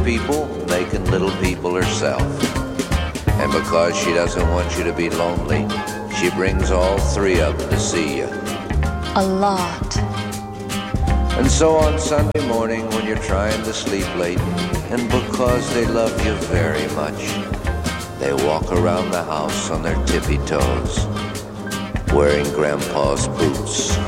people making little people herself. And because she doesn't want you to be lonely, she brings all three of them to see you. A lot. And so on Sunday morning when you're trying to sleep late, and because they love you very much, they walk around the house on their tippy toes, wearing Grandpa's boots.